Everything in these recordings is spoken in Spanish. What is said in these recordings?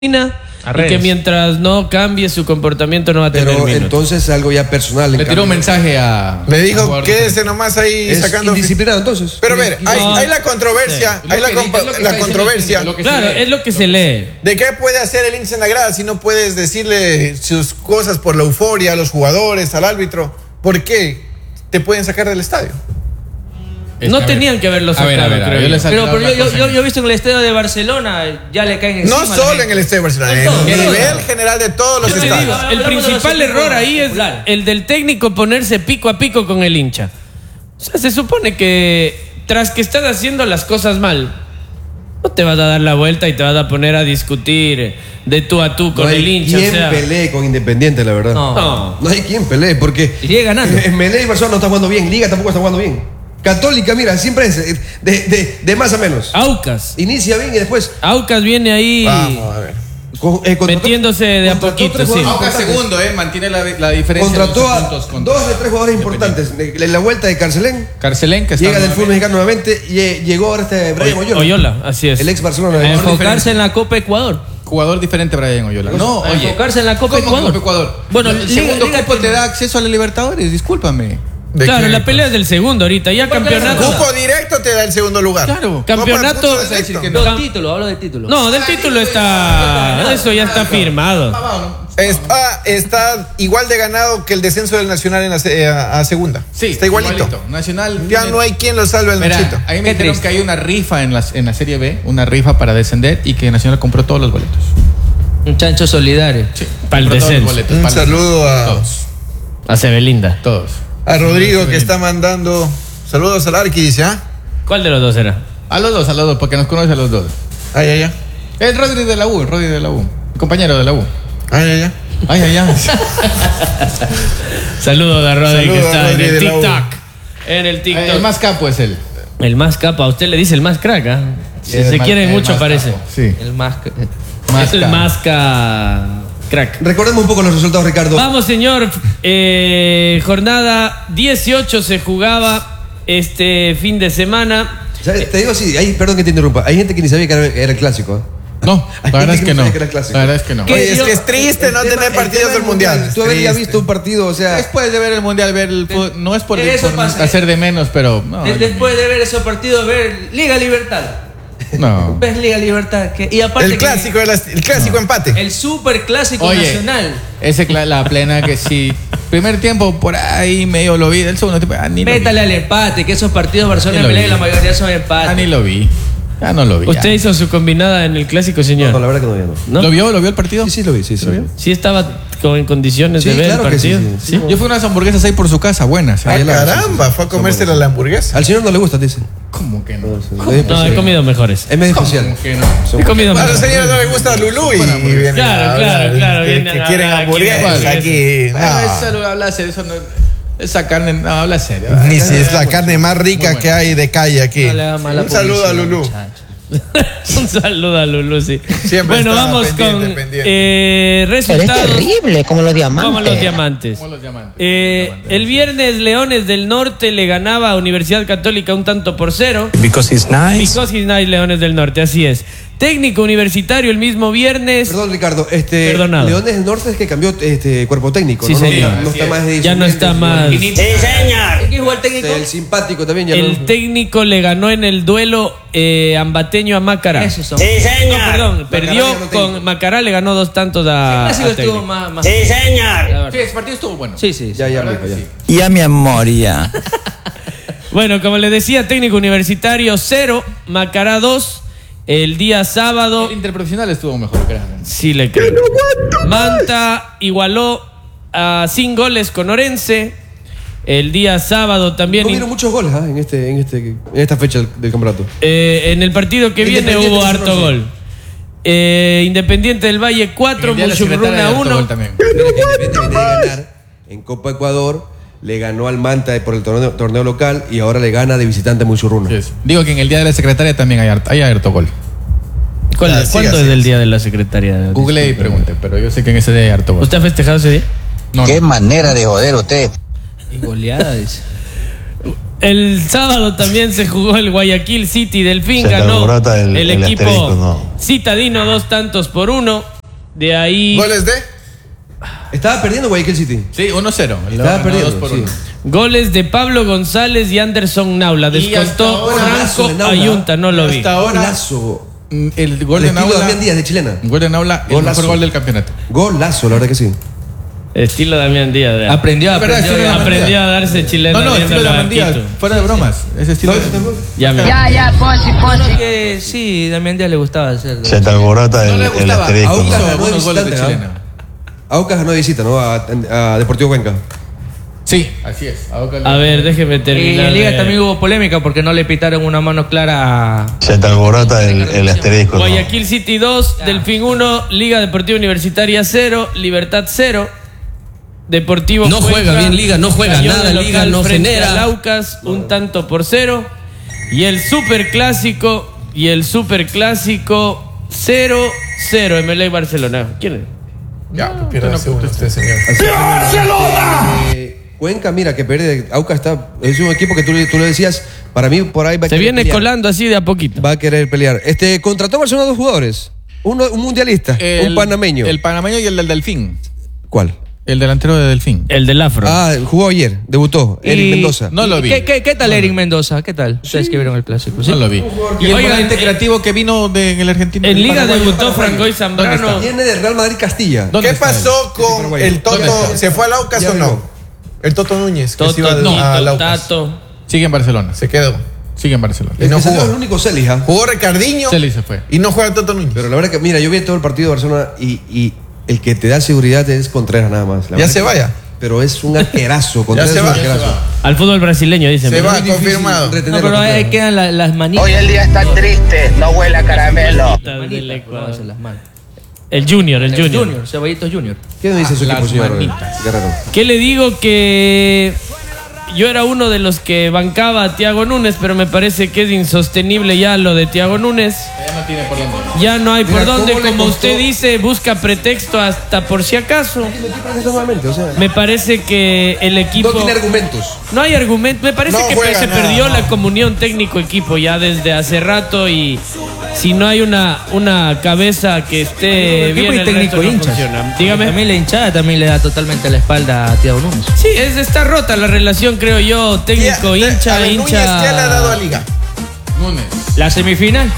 y que mientras no cambie su comportamiento no va a tener Pero minutos. Entonces algo ya personal. Le tiró un mensaje a... Le dijo, quédese nomás ahí es sacando... indisciplinado entonces. Pero a ver, hay la controversia, la controversia. Claro, es lo que se lee. ¿De qué puede hacer el hincha en la grada si no puedes decirle sus cosas por la euforia a los jugadores, al árbitro? ¿Por qué te pueden sacar del estadio? No tenían que haberlo sacado, creo yo. Pero yo he visto en el estadio de Barcelona, ya le caen encima. No solo en el estadio de Barcelona, en el nivel general de todos los estadios. El principal error ahí es el del técnico ponerse pico a pico con el hincha. O sea, se supone que tras que estás haciendo las cosas mal, no te vas a dar la vuelta y te vas a poner a discutir de tú a tú con el hincha. No hay quien pelee con Independiente, la verdad. No hay quien pelee, porque sigue ganando. En Melé y Barcelona no está jugando bien, Liga tampoco está jugando bien. Católica, mira, siempre es de más a menos. Aucas. Inicia bien y después... Aucas viene ahí... Vamos a ver. Metiéndose de a poquito, sí. Aucas segundo, mantiene la diferencia. Contrató a 2 de 3 jugadores importantes. En la vuelta de Carcelén, que llega del fútbol mexicano nuevamente, y llegó ahora Brian Oyola, así es. el ex Barcelona. A enfocarse en la Copa Ecuador. Jugador diferente Brian Oyola. No, a enfocarse en la Copa Ecuador. Bueno, el segundo cupo te da acceso a la Libertadores, discúlpame. Claro, la pelea es del segundo ahorita. Ya campeonato. Cupo directo te da el segundo lugar. Claro. Campeonato. No, título, hablo de título. No, del título está. Eso ya está firmado. Está igual de ganado que el descenso del Nacional a segunda. Sí, está igualito. Nacional. Ya no hay quien lo salve al Nachito. Ahí me dijeron que hay una rifa en la Serie B, una rifa para descender y que Nacional compró todos los boletos. Un chancho solidario. Sí, para el descenso. Un saludo a todos. A Sebelinda. Todos. A Rodrigo que está mandando saludos al Arqui, dice, ¿Cuál de los dos era? A los dos, porque nos conoce a los dos. El Rodri de la U, el compañero de la U. Ay. Saludos a Rodri que está Rodri en el de la U. TikTok. En el TikTok. El más capo es él. El más capo, a usted le dice el más crack, ¿ah? Si se quieren mucho parece. Sí. El más... Es el más crack. Recordemos un poco los resultados, Ricardo. Vamos, señor. Jornada 18 se jugaba este fin de semana. Te digo así, perdón que te interrumpa. Hay gente que ni sabía que era el clásico. No, la verdad es que no. La verdad es que no. Oye, es que es triste no tener partidos del Mundial. Tú habrías visto un partido, o sea... Después de ver el Mundial, ver el fútbol, no es por hacer de menos, pero... No, después de ver esos partidos, ver Liga Libertad. No. ¿Ves Liga Libertad? Y aparte el clásico empate. El super clásico nacional. Ese la plena que sí. Primer tiempo por ahí medio lo vi. El segundo tiempo ni métale al empate, que esos partidos Barcelona y Melé la mayoría son empates. Ni lo vi. Ya no lo vi. ¿Usted hizo su combinada en el clásico, señor? No, la verdad que no. ¿No? ¿Lo vio el partido? Sí, lo vi, sí. ¿Sí estaba en condiciones de ver claro el partido? Sí. Yo fui a unas hamburguesas ahí por su casa, buenas. Caramba, fue a comerse la hamburguesa. Al señor no le gusta, dice. ¿Cómo que no? No, he comido mejores. Es medio especial. Que no. He comido A los mejores. señores no les gusta Lulú y vienen Claro. que quieren hamburguesas aquí. Eso habla serio, eso no... Esa carne, no, habla serio. Ni si es la carne más rica que hay de calle aquí. Un saludo a Lulú. Un saludo a Lulú, sí. Siempre bueno, vamos con resultados. Pero es terrible, como los diamantes. Como los diamantes. El viernes Leones del Norte le ganaba a Universidad Católica 1-0. Because he's nice. Because he's nice, Leones del Norte, así es. Técnico Universitario el mismo viernes. Perdón, Ricardo. Perdonado. Leones del Norte es que cambió cuerpo técnico. Sí, señor. No está más de ya no está más. Sí, señor. ¿Quién jugó el técnico? El simpático también. El técnico le ganó en el duelo ambateño a Macará. Esos son. Sí, señor. No, perdón, perdió con Macará, le ganó 2 tantos a. El clásico estuvo técnico. más. Sí, señor. Sí, ese partido estuvo bueno. Sí. Ya, mijo, ya. Ya, mi amor, ya. Bueno, como le decía, técnico Universitario 0, Macará 2. El día sábado. El interprofesional estuvo mejor, creo. Sí, le creo. Manta igualó sin goles con Orense. El día sábado también. Hubieron muchos goles en esta fecha del campeonato. En el partido que viene hubo harto gol. Independiente del Valle 4, Muchurruna 1. Independiente viene de ganar en Copa Ecuador. Le ganó al Manta por el torneo local y ahora le gana de visitante a Muchurruna. Yes. Digo que en el día de la secretaria también hay harto gol. ¿Cuándo es el día de la secretaria? Google y pregunte, pero yo sé que en ese día hay harto gol. ¿Usted ha festejado ese día? No, Qué manera de joder usted. Y goleada, dice. El sábado también se jugó el Guayaquil City Delfín, ganó el equipo citadino 2-1. De ahí. ¿Goles de? Estaba perdiendo Guayaquil City. Sí, 1-0. Estaba perdiendo. 2-1. Goles de Pablo González y Anderson Naula. Descontó Franco Ayunta, no lo vi. Hasta ahora, Golazo. el gol de Naula. Damián Díaz de chilena. Gol de Naula, el mejor gol del campeonato. Golazo, la verdad que sí. Estilo Damián Díaz. Aprendió a darse chileno. No, estilo Damián Díaz. Fuera de bromas. Ese estilo. Ya, Pochi. Que sí, Damián Díaz le gustaba hacer. Se te alborota el asterisco. Aucas Hizo ganó algunos goles de visitante, chilena. Aucas ganó de visita, ¿no? A Deportivo Cuenca. Sí, así es. A ver, déjeme Y terminar. en Liga también hubo polémica porque no le pitaron una mano clara a... Se te alborota el asterisco. Guayaquil City 2, Delfín 1, Liga Deportiva Universitaria 0, Libertad 0. Deportivo No Cuenca, juega bien Liga, no juega cayó nada de Liga, local no frente genera. al Aucas, 1-0. Y el Superclásico 0-0, MLA Barcelona. ¿Quién es? Ya, piérdase uno usted, señor. Cuenca, mira, que pierde. Aucas es un equipo que tú le decías, para mí por ahí va a Se querer viene pelear. colando así de a poquito. Va a querer pelear. Contrató Barcelona 2 jugadores. Un mundialista, un panameño. El panameño y el del Delfín. ¿Cuál? El delantero de Delfín. El del Afro. Jugó ayer, debutó, Eric Mendoza. No lo vi. ¿Qué tal Eric Mendoza? ¿Qué tal? Ustedes que vieron el clásico. ¿Sí? No lo vi. Y el volante creativo que vino del argentino. En Liga debutó Francois Zambrano. Viene de Real Madrid Castilla. ¿Qué pasó con el Toto? ¿Se fue al Aucas o no? El Toto Núñez, que se iba al Aucas. Tato. Sigue en Barcelona. Se quedó. Sigue en Barcelona. Y no Es que jugó. salió el único Celis, ¿ah? Jugó Ricardinho Celis se fue. y no juega Toto Núñez. Pero la verdad que, mira, yo vi todo el partido de Barcelona y el que te da seguridad es Contreras nada más. La Ya verdad se que- vaya. Pero es un arquerazo. Contreras se es un va. arquerazo. Al fútbol brasileño, dicen. Se pero va, Es difícil confirmado. No, retenerlo, pero ahí Contreras. quedan las manitas. Hoy el día está triste, no huele a caramelo. del Ecuador. Las manos. El Junior. Ceballitos Junior. ¿Qué me dice su Las equipo, señor manitas. Guerrero? ¿Qué le digo? Que yo era uno de los que bancaba a Thiago Núñez, pero me parece que es insostenible ya lo de Thiago Núñez. Ya no tiene por dónde. Ya no hay por Mira, dónde, ¿cómo le como costó? usted dice, busca pretexto hasta por si acaso. Nuevamente, o sea, Me parece que el equipo... no tiene argumentos. No hay argumento. Me parece No que juega se nada, perdió no. la comunión técnico-equipo ya desde hace rato y si no hay una cabeza que esté bien, Equipo y el técnico resto no hinchas. funciona. Dígame. También la hinchada también le da totalmente la espalda a Thiago Núñez. Sí, está rota la relación, creo yo, técnico, hincha, A ver, Núñez, ¿qué le ha dado a hincha. Liga? Núñez. La semifinal.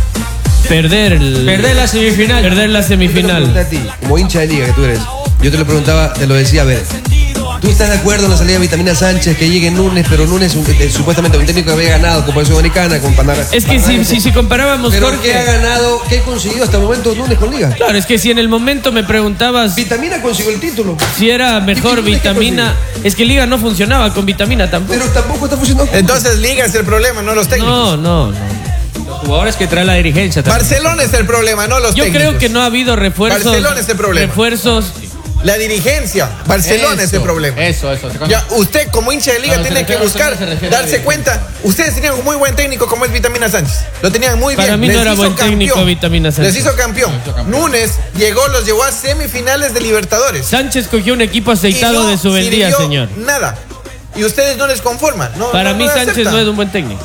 Perder la semifinal. Perder la Yo te lo pregunté semifinal. a ti, como hincha de Liga que tú eres, yo te lo preguntaba, te lo decía, a ver, ¿tú estás de acuerdo en la salida de Vitamina Sánchez, que llegue Núñez, pero Núñez supuestamente un técnico que había ganado con Posición Americana, con Panamá? Es que si comparábamos, Pero Jorge... ¿qué ha ganado, qué ha conseguido hasta el momento Núñez con Liga? Claro, es que si en el momento me preguntabas Vitamina consiguió el título, si era mejor ¿Qué tiene que Vitamina... Es que Liga no funcionaba con Vitamina tampoco. pero tampoco está funcionando. Entonces Liga es el problema, no los técnicos. No. Los jugadores que trae la dirigencia también. Barcelona es el problema, no los Yo técnicos. creo que no ha habido refuerzos. Barcelona es el problema. Refuerzos. La dirigencia, Barcelona es el problema. Eso. Ya, usted como hincha de Liga Cuando se tiene que refiere a buscar, Barcelona, se refiere a la darse dirigencia. cuenta. Ustedes tenían un muy buen técnico como es Vitamina Sánchez. Lo tenían muy bien. Para mí no Les era hizo buen técnico Vitamina Sánchez. Les hizo campeón. Núñez los llevó a semifinales de Libertadores. Sánchez cogió un equipo Y aceitado no de su vendía, sirvió señor. Nada. Y ustedes no les conforman. Para mí Sánchez aceptan. no es un buen técnico.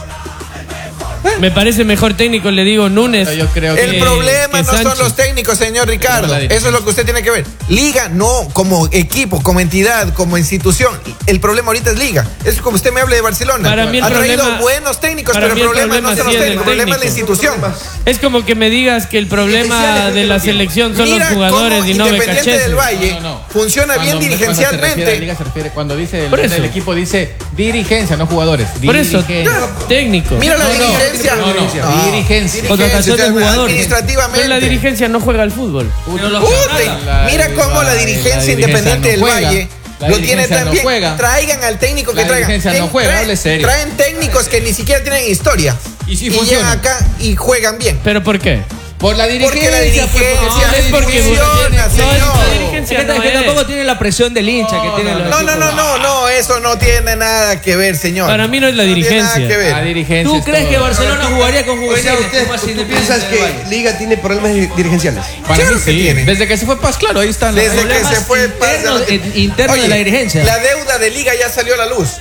Me parece mejor técnico, le digo, Núñez. Yo creo El que- problema que no son Sánchez. los técnicos, señor Ricardo. la dirigencia. Eso es lo que usted tiene que ver. Liga no como equipo, como entidad, como institución. El problema ahorita es Liga. Es como usted me habla de Barcelona. Para mí el ha traído problema- buenos técnicos, para pero mí el el problema no problema son los sí es el técnicos. El problema es la técnico. institución. Es como que me digas que el problema de la selección son los Mira jugadores cómo y no Independiente del Becachese. Valle funciona bien Cuando se refiere a dirigencialmente. Liga, se refiere, cuando dice Por el eso. del equipo dice dirigencia, no jugadores. Por eso, Dirigencia. técnico. Mira la No, dirigencia. no, dirigencia. Contratación de jugadores. Administrativamente. Pero la dirigencia no juega al fútbol. Pero los Mira cómo la dirigencia Independiente del Valle La lo tiene dirigencia no también. juega. Traigan al técnico que La traigan. dirigencia no juega, hable serio. Traen técnicos que ni siquiera tienen historia. Y sí llegan funciona. acá y juegan bien. ¿Pero por qué? Por la dirigencia. Porque la dirigencia es porque funciona, no, señor. la dirigencia no que es. tampoco tiene la presión del hincha que tiene los No, eso no tiene nada que ver, señor. Para mí no es la No tiene dirigencia. nada que ver. La dirigencia. ¿Tú es crees todo. que Barcelona jugaría con O juveniles? sea, usted, como así ¿tú Independiente piensas del Valle? que Liga tiene problemas dirigenciales? Para Claro mí que sí. tiene. Desde que se fue Paz, claro, ahí están. Desde que problemas se fue internos de la dirigencia. La deuda de Liga ya salió a la luz.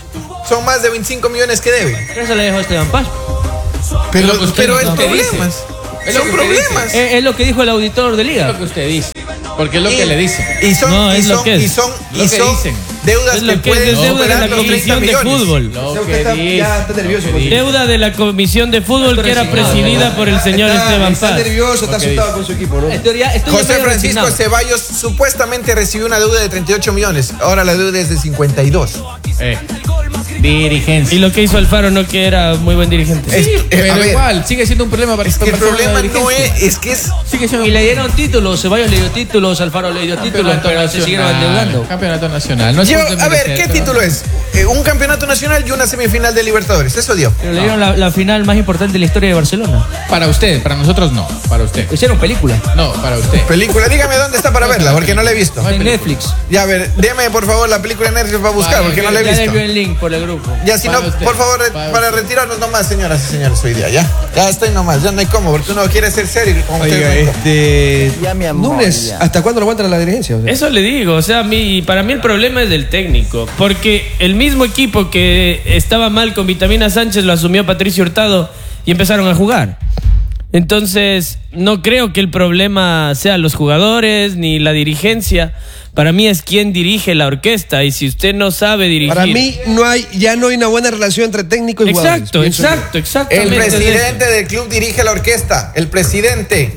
son más de 25 millones que debe. Eso le dejó Esteban Paz. Pero es usted problemas. Es lo Son que usted problemas. Es lo que dijo el auditor de Es Liga. lo que usted dice. Porque es lo que le dicen. Y son, No, y es lo son, que es. y son, Lo y que son dicen. deudas Es lo que es pueden deuda de superar la los 30 Comisión de millones. Fútbol. Lo Usted que está, dice. ya está nervioso. Deuda de la Comisión de Fútbol que era presidida por el señor Esteban Está Paz. nervioso, está Lo que asustado dice. con su equipo, ¿no? En teoría, estoy José medio Francisco resignado. Ceballos supuestamente recibió una deuda de 38 millones. Ahora la deuda es de 52. Dirigencia. Y lo que hizo Alfaro no que era muy buen dirigente. Es- a Pero ver, igual, sigue siendo un problema para es que el para la problema no dirigencia. es que es Sigue siendo Y le dieron títulos, Ceballos le dio títulos, Alfaro le dio títulos, pero se siguieron endeudando. Campeonato nacional. No es Yo, por a ver, desmerecer, ¿qué pero- título es? Un campeonato nacional y una semifinal de Libertadores. Eso dio. Pero le dieron la final más importante de la historia de Barcelona. Para usted, para nosotros no. Para usted. Hicieron película. No, para usted. Película, dígame dónde está para verla, porque no la he visto. Está en Netflix. Ya, a ver, déme por favor la película en Netflix para buscar, Vale, porque no la he Ya le visto. envió el link por el grupo. Ya, si no, Para usted, por favor, para usted. retirarnos nomás, señoras y señores, hoy día, ¿ya? Ya estoy nomás, ya no hay cómo, porque uno quiere ser serio. Como Oiga, ustedes no. Ya, mi amor, Núñez, ya. ¿hasta cuándo lo aguantan a la dirigencia? O sea, Eso le digo, o sea, para mí el problema es del técnico, porque el mismo equipo que estaba mal con Vitamina Sánchez lo asumió Patricio Hurtado y empezaron a jugar. Entonces, no creo que el problema sea los jugadores ni la dirigencia. Para mí es quien dirige la orquesta y si usted no sabe dirigir... Para mí ya no hay una buena relación entre técnico y jugadores. Exacto, pienso yo. exacto, El exactamente. presidente del club dirige la orquesta. El presidente.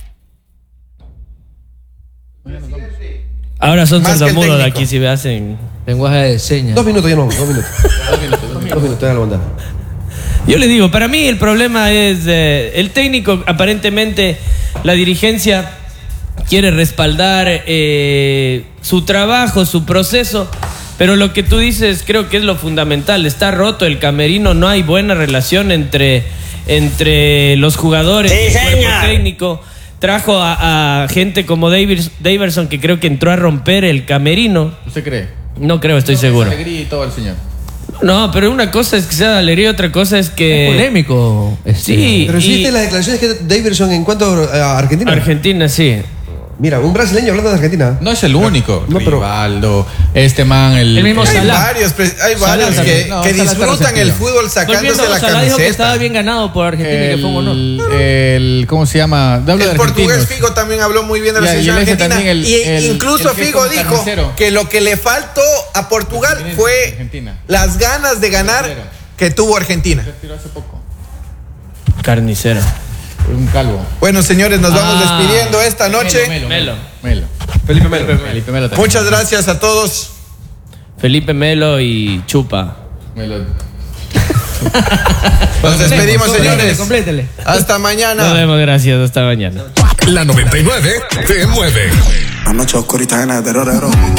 Ahora son Más que el sordomudos de técnico. aquí si me hacen... Lenguaje de señas. 2 minutos, ya no, 2 minutos. 2 minutos, ya lo aguantan. Yo le digo, para mí el problema es el técnico, aparentemente la dirigencia quiere respaldar su trabajo, su proceso, pero lo que tú dices creo que es lo fundamental, está roto el camerino, no hay buena relación entre los jugadores y el cuerpo técnico. Trajo a gente como Daverson que creo que entró a romper el camerino. ¿Usted cree? No creo, estoy seguro. Alegría y todo el señor. No, pero una cosa es que sea de alegría, otra cosa es que... Polémico. Sí, Pero si y- viste las declaraciones que Daverson en cuanto a Argentina. Argentina, sí. Mira, un brasileño hablando de Argentina. No es el único. No, pero- Rivaldo, este man, El mismo Hay Salah. varios que también. No, que Salah está disfrutan resentido. el fútbol sacándose Volviendo, la Salah dijo que estaba camiseta. bien ganado por Argentina y que fue un honor. ¿Cómo se llama? Hablo de El portugués argentinos. Figo también habló muy bien de la Ya, y selección él ese argentina. también, el- Incluso el que es Figo como dijo carnicero. que lo que le faltó a Portugal Argentina, fue Argentina. las ganas de ganar Carnicero. que tuvo Argentina. Se retiró hace poco. Carnicero. Un calvo. Bueno, señores, nos vamos despidiendo esta noche. Melo. Felipe Melo. Felipe Melo también. Muchas gracias a todos. Felipe Melo y Chupa. Melo. Nos despedimos, señores. Complétele. Hasta Nos mañana. vemos, gracias, hasta mañana. La 99 te mueve. La noche oscurita llena de terror.